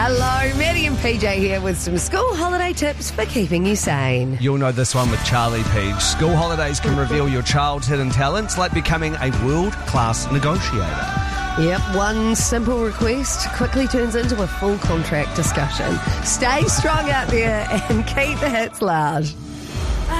Hello, Maddie and PJ here with some school holiday tips for keeping you sane. You'll know this one with Charlie Peach. School holidays can reveal your child's hidden talents, like becoming a world-class negotiator. Yep, one simple request quickly turns into a full contract discussion. Stay strong out there and keep the hits loud.